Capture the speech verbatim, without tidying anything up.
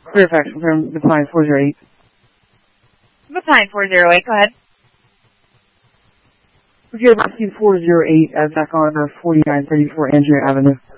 Fairfax, confirm the client four zero eight. McLean four zero eight, go ahead. Okay, Rescue four zero eight, uh, back on uh, forty-nine thirty-four Andrea Avenue.